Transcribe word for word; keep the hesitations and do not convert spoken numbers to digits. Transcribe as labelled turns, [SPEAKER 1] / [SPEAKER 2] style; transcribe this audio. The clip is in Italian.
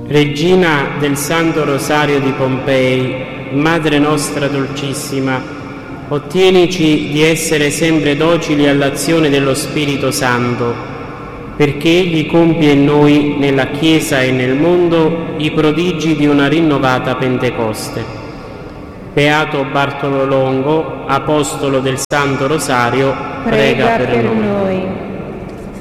[SPEAKER 1] Regina del Santo Rosario di Pompei, Madre nostra dolcissima, ottienici di essere sempre docili all'azione dello Spirito Santo, perché Egli compie in noi, nella Chiesa e nel mondo, i prodigi di una rinnovata Pentecoste. Beato Bartolo Longo, Apostolo del Santo Rosario, prega, prega per, per noi. noi.